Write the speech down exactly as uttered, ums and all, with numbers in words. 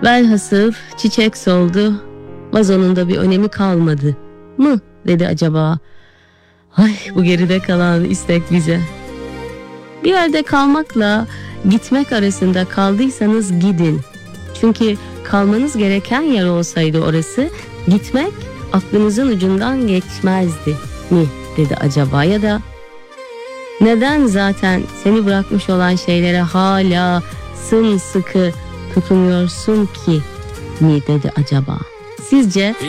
Velhasıl çiçek soldu, vazonun da bir önemi kalmadı mı dedi acaba? Ay, bu geride kalan istek bize. Bir yerde kalmakla gitmek arasında kaldıysanız gidin. Çünkü kalmanız gereken yer olsaydı orası, gitmek aklınızın ucundan geçmezdi mi dedi acaba? Ya da neden zaten seni bırakmış olan şeylere hala sımsıkı tutunuyorsun ki mi dedi acaba? Sizce